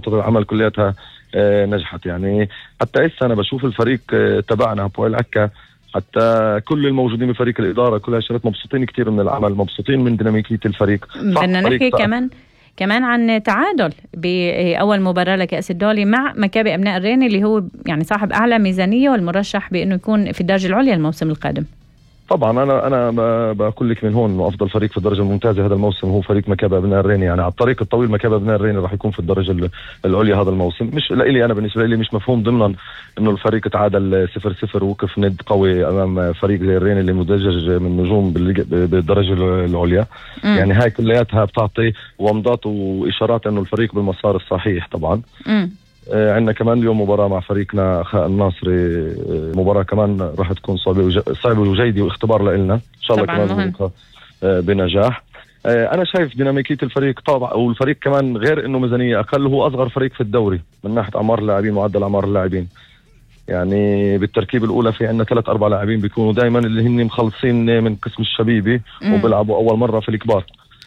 خطط العمل كلياتها نجحت. يعني حتى هسه أنا بشوف الفريق تبعنا هابويل عكا، حتى كل الموجودين بفريق الإدارة كلها شرط مبسوطين كتير من العمل، مبسوطين من ديناميكية الفريق. بدنا نحكي كمان عن تعادل بأول مباراة لكأس الدولي مع مكابي أبناء الرين اللي هو يعني صاحب أعلى ميزانية والمرشح بأنه يكون في الدرجة العليا الموسم القادم. طبعا انا بقول لك من هون انه افضل فريق في الدرجه الممتازه هذا الموسم هو فريق مكابي ابناء الرين. يعني على الطريق الطويل مكابي ابناء الرين راح يكون في الدرجه العليا هذا الموسم. مش لي انا، بالنسبه لي مش مفهوم ضمنا انه الفريق تعادل 0-0 ووقف ند قوي امام فريق زي الرين اللي مدجج من نجوم بالدرجه العليا. يعني هاي كلياتها بتعطي ومضات واشارات انه الفريق بالمسار الصحيح. طبعا عندنا كمان اليوم مباراة مع فريقنا أخاء الناصري، مباراة كمان راح تكون صعبة وجيدة واختبار لنا إن شاء الله كمان بنجاح. أنا شايف ديناميكية الفريق طبعا، والفريق كمان غير إنه ميزانية أقل هو أصغر فريق في الدوري من ناحية أعمار اللاعبين، معدل أعمار اللاعبين. يعني بالتركيب الأولى في عندنا 3-4 لاعبين بيكونوا دائما اللي هن مخلصين من قسم الشبيبي وبيلعبوا أول مرة في الكبار.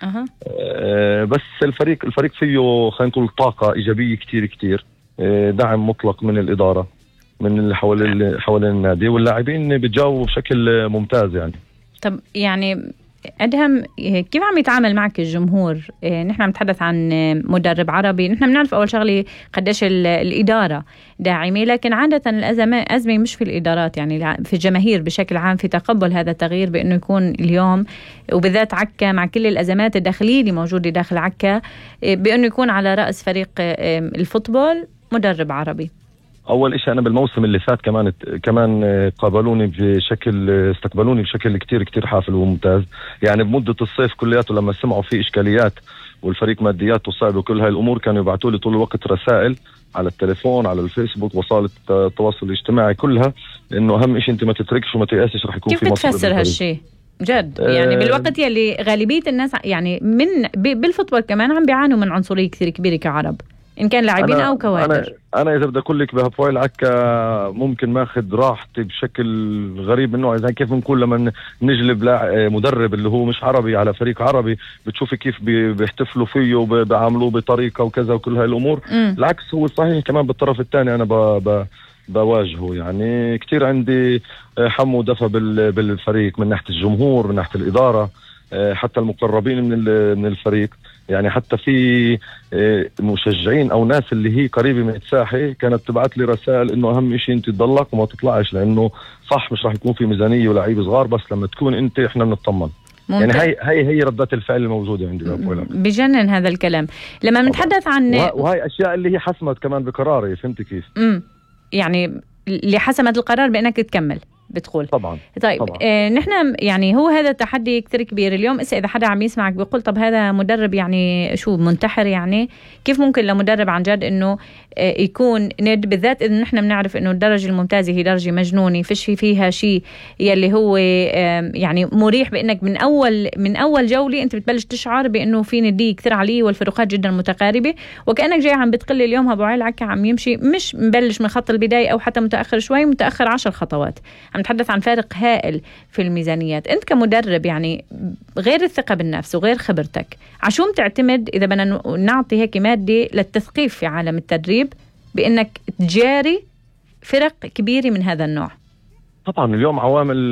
بس الفريق فيه خلينا نقول طاقة إيجابية كتير، دعم مطلق من الإدارة من اللي حوالين النادي، واللاعبين بيتجاوبوا بشكل ممتاز. يعني طب يعني أدهم كيف عم يتعامل معك الجمهور؟ نحن عم نتحدث عن مدرب عربي، نحن بنعرف أول شغلة قديش الإدارة داعمة، لكن عادة الأزمة مش في الإدارات، يعني في الجماهير بشكل عام في تقبل هذا التغيير بأنه يكون اليوم وبالذات عكا مع كل الأزمات الداخلية اللي موجودة داخل عكا بأنه يكون على رأس فريق الفوتبول مدرب عربي. اول اشي انا بالموسم اللي فات كمان استقبلوني بشكل كتير حافل وممتاز. يعني بمدة الصيف كلياته لما سمعوا في اشكاليات والفريق مادياته صعبة وكل هاي الامور كانوا يبعتوا لي طول الوقت رسائل على التليفون على الفيسبوك وسائل التواصل الاجتماعي كلها انه اهم اشي انت ما تتركش وما تيأسش رح يكون كيف في مصر. كيف بتفسر هالشيء جد؟ يعني بالوقت يلي غالبية الناس يعني بالفوتبول كمان عم بيعانوا من عنصرية كثير كبيرة كعرب، إن كان لاعبين أو كوادر. أنا إذا بدي أقول لك بهابويل عكا ممكن ماخذ راحتي بشكل غريب من نوع. إذا كيف بنقول لما نجلب مدرب اللي هو مش عربي على فريق عربي بتشوفي كيف بيحتفلوا فيه وبيعاملوه بطريقة وكذا وكل هاي الأمور. العكس هو صحيح كمان بالطرف الثاني أنا بواجهه. يعني كتير عندي حمو ودفى بالفريق من ناحية الجمهور من ناحية الإدارة حتى المقربين من الفريق. يعني حتى في مشجعين او ناس اللي هي قريبه من الساحه كانت تبعت لي رسائل انه اهم شيء انت تضلك وما تطلعش، لانه صح مش راح يكون في ميزانيه ولاعيب صغار، بس لما تكون انت احنا بنطمن. يعني هي ردات الفعل الموجوده عندي. بجنن هذا الكلام لما بنتحدث عن وهي اشياء اللي هي حسمت كمان بقراري. فهمت كيف؟ يعني اللي حسمت القرار بانك تكمل بتقول. طبعا. طيب نحن يعني هو هذا التحدي كتير كبير اليوم. إذا حدا عم يسمعك بيقول طب هذا مدرب يعني شو منتحر، يعني كيف ممكن لمدرب عن جد انه يكون ند، بالذات انه نحن بنعرف انه الدرجة الممتازة هي درجة مجنونة فيش فيها شيء يلي هو يعني مريح، بانك من اول جولة انت بتبلش تشعر بانه في ندية كتير عالية والفروقات جدا متقاربة، وكأنك جاي عم بتقلي اليوم هابويل عكا عم يمشي مش مبلش من خط البداية او حتى متأخر شوي، متأخر 10 خطوات. عم نتحدث عن فارق هائل في الميزانيات. أنت كمدرب يعني غير الثقة بالنفس وغير خبرتك عشان تعتمد إذا بدنا نعطي هيك مادة للتثقيف في عالم التدريب بأنك تجاري فرق كبيرة من هذا النوع؟ طبعا اليوم عوامل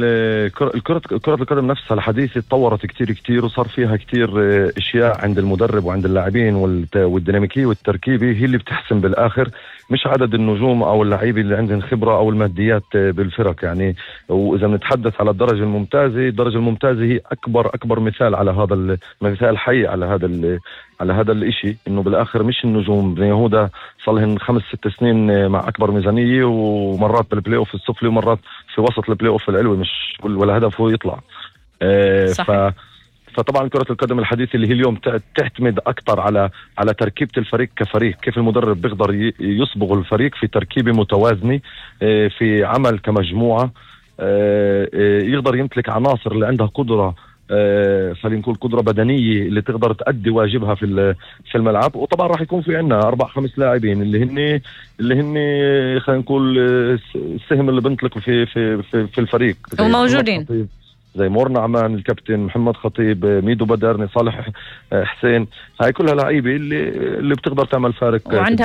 كرة القدم نفسها الحديثة تطورت كتير وصار فيها كتير اشياء عند المدرب وعند اللاعبين والديناميكية والتركيبة هي اللي بتحسم بالاخر، مش عدد النجوم او اللعيبه اللي عندهم خبرة او الماديات بالفرق. يعني واذا بنتحدث على الدرجة الممتازة هي اكبر مثال على هذا مثال حي على هذا الاشي، انه بالاخر مش النجوم. بن يهودا صار لهم 5-6 سنين مع اكبر ميزانية ومرات بالبلاي اوف السفلي ومرات في وسط البلاي اوف العلوي، مش ولا هدف هو يطلع. فطبعا كرة القدم الحديثة اللي هي اليوم تعتمد اكثر على تركيبة الفريق كفريق، كيف المدرب بيقدر يصبغ الفريق في تركيبة متوازنة في عمل كمجموعة، يقدر يمتلك عناصر اللي عندها قدرة خلينا نقول قدرة بدنية اللي تقدر تأدي واجبها في الملعب. وطبعا راح يكون في عنا 4-5 لاعبين اللي هن خلينا نقول السهم اللي بنطلق في الفريق وموجودين زي مور نعمان الكابتن، محمد خطيب، ميدو بدرني، صالح حسين. هاي كلها لعيبة اللي بتقدر تعمل فارق.